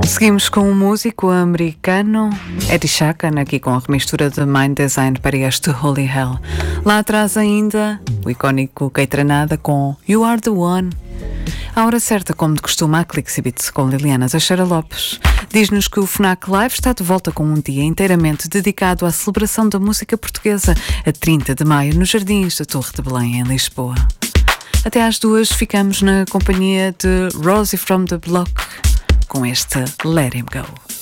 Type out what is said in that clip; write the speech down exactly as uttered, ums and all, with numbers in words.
Seguimos com um músico americano, Eddie Shakan, aqui com a remistura de Mind Design para este Holy Hell. Lá atrás ainda, o icónico Keitranada com You Are The One. À hora certa, como de costume, a Clixibit com Liliana Teixeira Lopes. Diz-nos que o FNAC Live está de volta com um dia inteiramente dedicado à celebração da música portuguesa, a trinta de maio, nos Jardins da Torre de Belém, em Lisboa. Até às duas ficamos na companhia de Rosie from the Block com este Let Him Go.